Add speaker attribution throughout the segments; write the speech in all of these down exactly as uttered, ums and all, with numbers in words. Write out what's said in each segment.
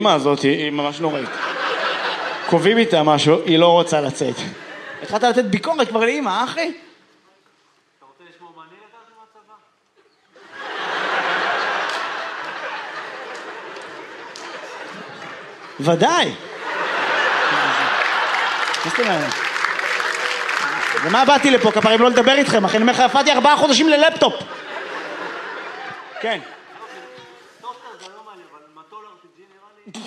Speaker 1: מה הזאת היא ממש נוראית. קובעים איתה משהו, היא לא רוצה לצאת. התחלת לתת ביקורת כבר לאמא, אחי?
Speaker 2: אתה רוצה לשמור מה אני לקחתי מהצבא?
Speaker 1: ודאי. ומה באתי לפה, כפרים, לא לדבר איתכם, אחי, אני אומר לך, יפעתי ארבעה חודשים ללפטופ. כן.
Speaker 2: טוסטר זה לא מעניין, אבל מטול אר פי ג'י נראה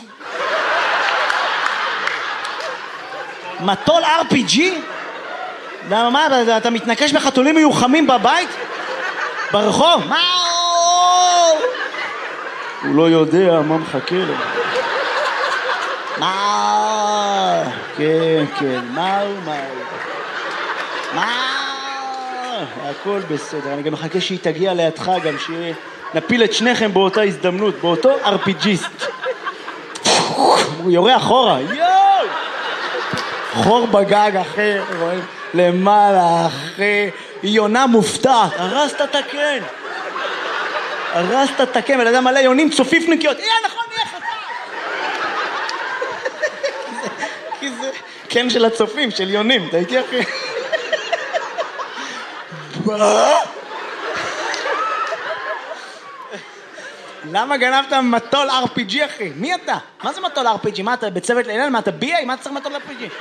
Speaker 2: לי.
Speaker 1: מטול אר פי ג'י? למה, מה, אתה מתנקש בחתולים מיוחמים בבית? ברחוב? מה? הוא לא יודע מה מחכה לו. מה? כן, כן, מה הוא, מה הוא? מה? הכל בסדר, אני גם מחכה שהיא תגיע לידך גם, שנפיל את שניכם באותה הזדמנות, באותו ארפיג'יסט. הוא יורה אחורה, יואו! חור בגג אחר, רואים? למעלה אחרי, היא יונה מופתעת, הרסת את הקן. הרסת את הקן, ולדע מלא יונים צופיפניקיות, אה, נכון, נהיה חצה. כי זה קן של הצופים, של יונים, אתה איתי אחי? מה? למה גנבת מטול אר פי ג'י אחי? מי אתה? מה זה מטול אר פי ג'י? מה אתה בצוות לילל? מה אתה בי איי? מה אתה צריך מטול אר פי ג'י?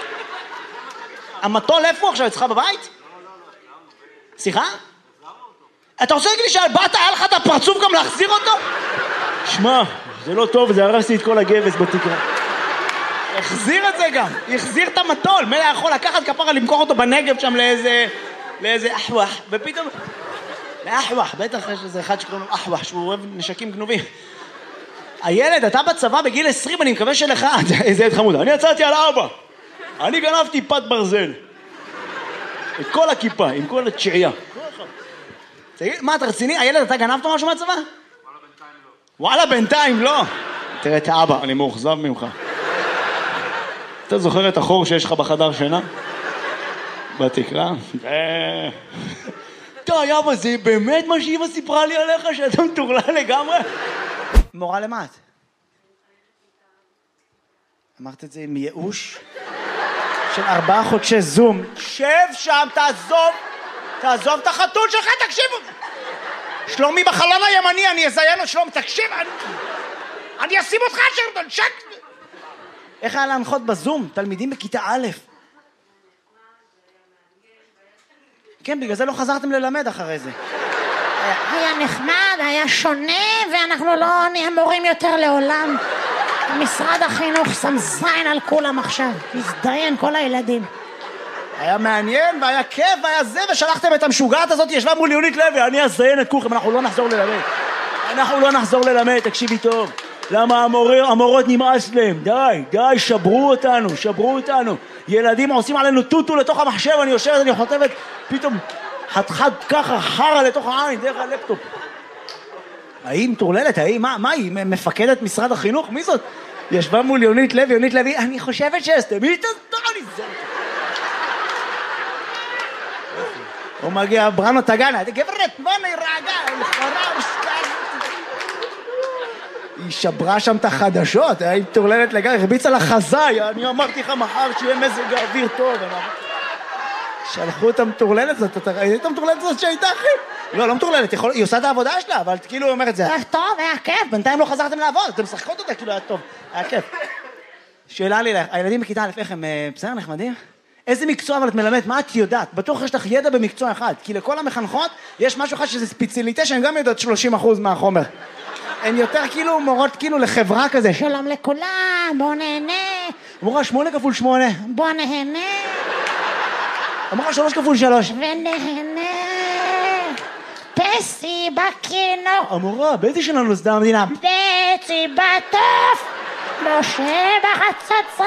Speaker 1: המטול איפה עכשיו? אצלך בבית? סליחה? אתה רוצה להגיד לי שבאת היה לך את הפרצוף גם להחזיר אותו? שמע, זה לא טוב, זה הרסתי את כל הגבס בתקרה. החזיר את זה גם, החזיר את המטול. מלא יכול לקחת כפרה למכור אותו בנגב שם לאיזה... לאיזה אחווח, ופתאום... לאחווח, בטח יש איזה אחד שקוראים לו אחווח, שהוא אוהב נשקים גנובים. הילד, אתה בצבא בגיל עשרים, אני מקווה שלך, איזה ילד חמוד, אני יצאתי על אבא. אני גנבתי פת ברזל. את כל הכיפה, עם כל התשיעייה. תגיד, מה, אתה רציני? הילד, אתה גנבת משהו מהצבא?
Speaker 2: וואלה, בינתיים לא.
Speaker 1: וואלה, בינתיים לא. תראה את האבא, אני מאוכזב ממך. אתה זוכר את החור שיש לך בחדר שינה? בתקרה? די, אבא, זה באמת מה שאימא סיפרה לי עליך, שאתה מטורלל לגמרי? מורה למה את? אמרת את זה עם ייאוש? של ארבעה חודשי זום. שב שם, תעזוב, תעזוב את החתול שלך, תקשיבו. שלומי בחלון הימני, אני אזיין לו, שלומי, תקשיב, אני, אני אשים אותך שרדון, שק. איך היה להנחות בזום? תלמידים בכיתה א'. כן, בגלל זה לא חזרתם ללמד אחרי זה.
Speaker 3: היה נחמד, היה שונה, ואנחנו לא נהיה מורים יותר לעולם. משרד החינוך שם זין על כולם עכשיו, הזדיין כל הילדים.
Speaker 1: היה מעניין והיה כיף והיה זה, ושלחתם את המשוגעת הזאת, ישבה מול יונית לוי, אני אזיין את כולכם, אנחנו לא נחזור ללמד. אנחנו לא נחזור ללמד, תקשיבי טוב. למה המורים, המורות נמאס להם? די, די, שברו אותנו, שברו אותנו. ילדים עושים עלינו טוטו לתוך המחשב, אני יושבת, אני חוטבת, פתאום חד-חד ככה, חרה לתוך העין, דרך הלפטופ. ההיא מטורללת, ההיא, מה, מה היא? מפקדת משרד החינוך? מי זאת? ישבה מול יונית לוי, יונית לוי, אני חושבת שאסתם, מי תזדור לי זה? הוא מגיע, בראנו תגנה, גברת, בוא נרגע, לכאורה, משקר. היא שברה שם את החדשות, היא מטורללת לגמרי, הרביצה לחזאי, אני אמרתי לך מחר שיהיה מזג האוויר טוב. שלחו את המטורללת הזאת, אתה ראית את המטורללת הזאת שהייתה אחי? לא, לא מטורללת, היא עושה את העבודה שלה, אבל כאילו היא אומרת, זה היה טוב, היה כיף, בינתיים לא חזרתם לעבוד, אתם משחקות אותה, כאילו היה טוב, היה כיף. שאלה לי לך, הילדים בכיתה א', איך הם בסדר, נחמדים? איזה מקצוע אבל את מלמדת, מה את יודעת? בטוח יש לך ידע במקצוע אחד, כי לכל המחנכות יש משהו אחד שזה ספציאליטה שהן גם יודעות שלושים אחוז מהחומר. הן יותר כאילו מורות כאילו לחברה כזה, שלום לכולם, בוא נהנה. אמורה שמונה כפול שמונה.
Speaker 3: בוא נהנה.
Speaker 1: אמורה שלוש כפול שלוש.
Speaker 3: ונהנה. פסי בקינו.
Speaker 1: אמורה, באיזה שנה נוסדה המדינה?
Speaker 3: פסי בטוף. משה בחצוצרה.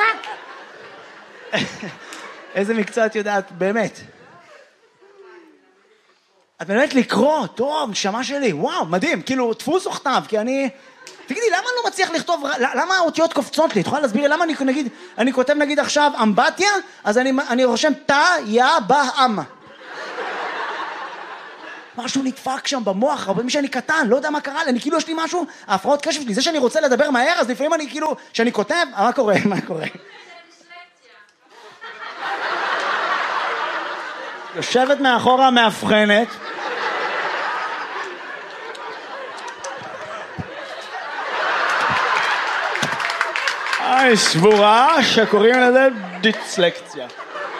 Speaker 1: איזה מקצוע את יודעת, באמת? את באמת לקרוא, טוב, נשמה שלי, וואו, מדהים, כאילו, תפוס וכתב, כי אני... תגידי, למה אני לא מצליח לכתוב, למה האותיות קופצות לי? את יכולה להסביר לי, למה אני נגיד, אני כותב נגיד עכשיו אמבטיה, אז אני, אני רושם תא, יא, בא, אמא. משהו נדפק שם במוח, אבל מי שאני קטן, לא יודע מה קרה לי, אני כאילו יש לי משהו, ההפרעות קשב שלי, זה שאני רוצה לדבר מהר, אז לפעמים אני כאילו, שאני כותב, מה קורה, מה קורה? יושבת מאחורה מאבחנת, היי, סבורה שקוראים לזה דיסלקציה.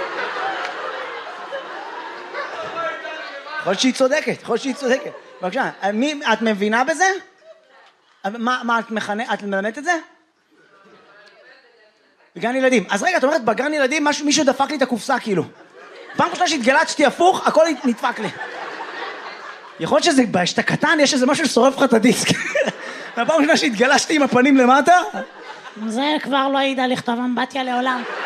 Speaker 1: יכול להיות שהיא צודקת, יכול להיות שהיא צודקת. בבקשה, מי, את מבינה בזה? מה, מה את מכנה, את מלמדת את זה? בגן ילדים. אז רגע, את אומרת, בגן ילדים משהו, מישהו דפק לי את הקופסה, כאילו. פעם ראשונה שהתגלצתי הפוך, הכל נדפק לי. יכול להיות שזה, שאתה קטן, יש איזה משהו ששורף לך את הדיסק. והפעם ראשונה שהתגלשתי עם הפנים למטה,
Speaker 3: זה כבר לא ידע לכתוב אמבטיה לעולם.